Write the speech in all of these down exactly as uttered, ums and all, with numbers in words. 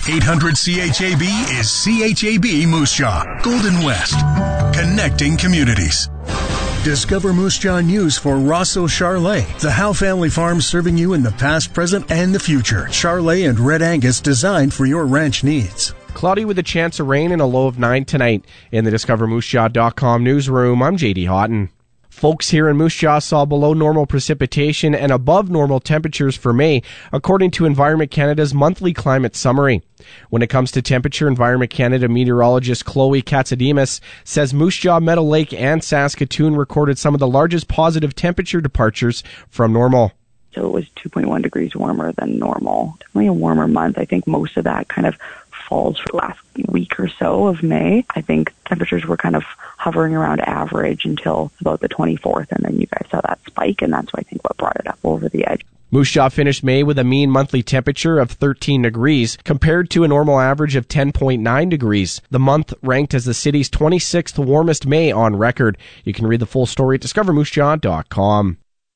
eight hundred C H A B is C H A B Moose Jaw, Golden West, connecting communities. Discover Moose Jaw news for Rosso Charlet, the Howe family farm serving you in the past, present, and the future. Charlet and Red Angus designed for your ranch needs. Cloudy with a chance of rain and a low of nine tonight. In the Discover Moose Jaw dot com newsroom, I'm J D Houghton. Folks here in Moose Jaw saw below normal precipitation and above normal temperatures for May, according to Environment Canada's monthly climate summary. When it comes to temperature, Environment Canada meteorologist Chloe Katsademus says Moose Jaw, Meadow Lake, and Saskatoon recorded some of the largest positive temperature departures from normal. So it was two point one degrees warmer than normal. Definitely a warmer month. I think most of that kind of falls for the last week or so of May. I think temperatures were kind of hovering around average until about the twenty-fourth, and then you guys saw that spike, and that's, I think, what brought it up over the edge. Moose Jaw finished May with a mean monthly temperature of thirteen degrees, compared to a normal average of ten point nine degrees. The month ranked as the city's twenty-sixth warmest May on record. You can read the full story at Discover Moose Jaw dot com.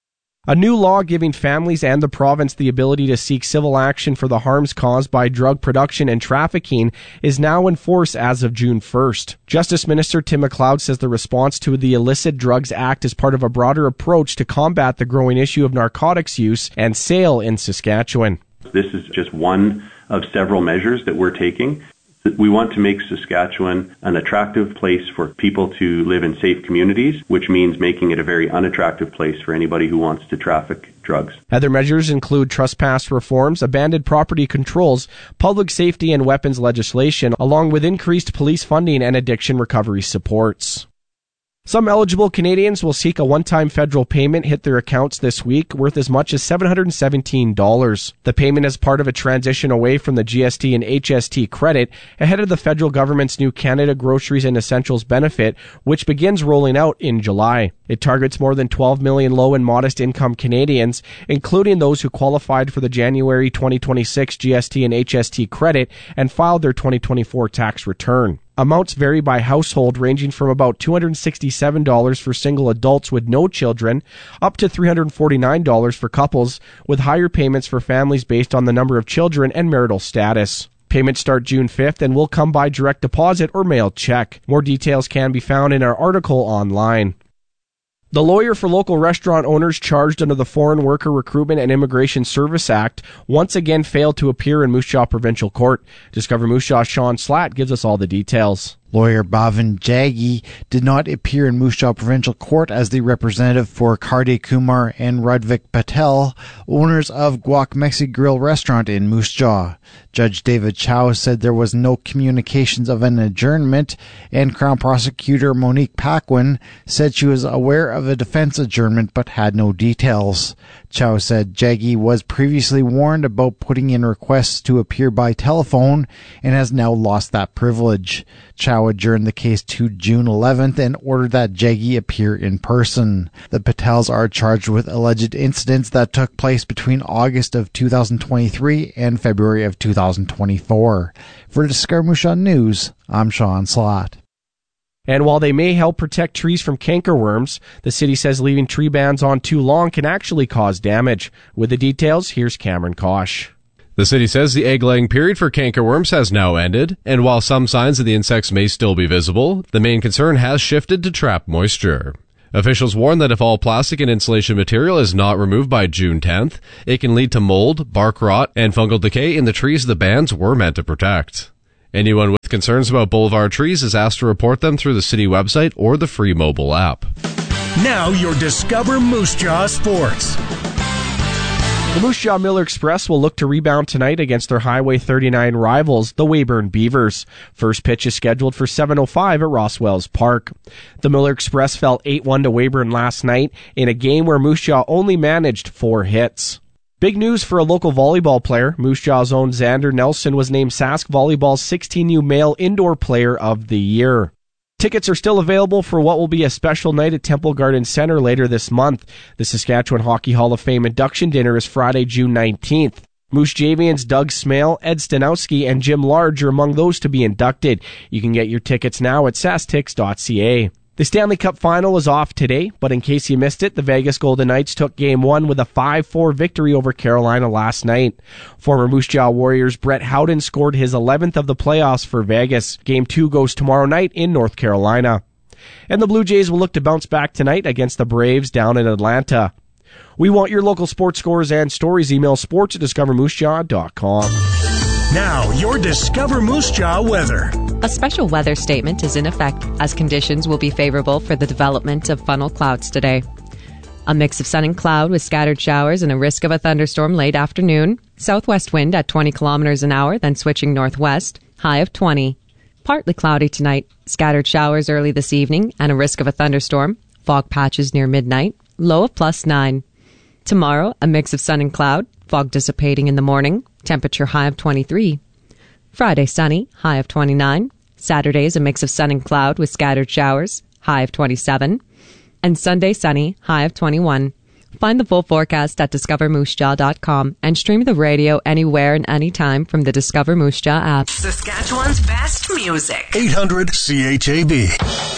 A new law giving families and the province the ability to seek civil action for the harms caused by drug production and trafficking is now in force as of June first. Justice Minister Tim MacLeod says the response to the Illicit Drugs Act is part of a broader approach to combat the growing issue of narcotics use and sale in Saskatchewan. This is just one of several measures that we're taking. We want to make Saskatchewan an attractive place for people to live in safe communities, which means making it a very unattractive place for anybody who wants to traffic drugs. Other measures include trespass reforms, abandoned property controls, public safety and weapons legislation, along with increased police funding and addiction recovery supports. Some eligible Canadians will seek a one-time federal payment hit their accounts this week worth as much as seven hundred seventeen dollars. The payment is part of a transition away from the G S T and H S T credit ahead of the federal government's new Canada Groceries and Essentials benefit, which begins rolling out in July. It targets more than twelve million low and modest income Canadians, including those who qualified for the January twenty twenty-six G S T and H S T credit and filed their twenty twenty-four tax return. Amounts vary by household, ranging from about two hundred sixty-seven dollars for single adults with no children up to three hundred forty-nine dollars for couples, with higher payments for families based on the number of children and marital status. Payments start June fifth and will come by direct deposit or mailed check. More details can be found in our article online. The lawyer for local restaurant owners charged under the Foreign Worker Recruitment and Immigration Service Act once again failed to appear in Moose Jaw Provincial Court. Discover Moose Jaw's Sean Slatt gives us all the details. Lawyer Bhavin Jaggi did not appear in Moose Jaw Provincial Court as the representative for Karde Kumar and Radvik Patel, owners of Guac Mexi Grill restaurant in Moose Jaw. Judge David Chow said there was no communications of an adjournment, and Crown Prosecutor Monique Paquin said she was aware of a defense adjournment but had no details. Chow said Jaggi was previously warned about putting in requests to appear by telephone and has now lost that privilege. Chow adjourned the case to June eleventh and ordered that Jaggi appear in person. The Patels are charged with alleged incidents that took place between August of two thousand twenty-three and February of two thousand twenty-four. For Discover Moose Jaw News, I'm Sean Slatt. And while they may help protect trees from cankerworms, the city says leaving tree bands on too long can actually cause damage. With the details, here's Cameron Kosh. The city says the egg-laying period for cankerworms has now ended, and while some signs of the insects may still be visible, the main concern has shifted to trap moisture. Officials warn that if all plastic and insulation material is not removed by June tenth, it can lead to mold, bark rot, and fungal decay in the trees the bands were meant to protect. Anyone with concerns about boulevard trees is asked to report them through the city website or the free mobile app. Now your Discover Moose Jaw Sports. The Moose Jaw Miller Express will look to rebound tonight against their Highway thirty-nine rivals, the Weyburn Beavers. First pitch is scheduled for seven oh five at Rosswells Park. The Miller Express fell eight one to Weyburn last night in a game where Moose Jaw only managed four hits. Big news for a local volleyball player. Moose Jaw's own Xander Nelson was named Sask Volleyball's sixteen U Male Indoor Player of the Year. Tickets are still available for what will be a special night at Temple Garden Center later this month. The Saskatchewan Hockey Hall of Fame induction dinner is Friday, June nineteenth. Moose Javians Doug Smale, Ed Stanowski, and Jim Large are among those to be inducted. You can get your tickets now at sastix dot c a. The Stanley Cup Final is off today, but in case you missed it, the Vegas Golden Knights took Game one with a five four victory over Carolina last night. Former Moose Jaw Warriors Brett Howden scored his eleventh of the playoffs for Vegas. Game two goes tomorrow night in North Carolina. And the Blue Jays will look to bounce back tonight against the Braves down in Atlanta. We want your local sports scores and stories. Email sports at discover moose jaw dot com. Now, your Discover Moose Jaw weather. A special weather statement is in effect as conditions will be favorable for the development of funnel clouds today. A mix of sun and cloud with scattered showers and a risk of a thunderstorm late afternoon. Southwest wind at twenty kilometers an hour, then switching northwest, high of twenty. Partly cloudy tonight, scattered showers early this evening and a risk of a thunderstorm. Fog patches near midnight, low of plus nine. Tomorrow, a mix of sun and cloud, fog dissipating in the morning, temperature high of twenty-three. Friday, sunny, high of twenty-nine. Saturday is a mix of sun and cloud with scattered showers, high of twenty-seven. And Sunday, sunny, high of twenty-one. Find the full forecast at discover moose jaw dot com and stream the radio anywhere and anytime from the Discover Moose Jaw app. Saskatchewan's best music. eight hundred C H A B.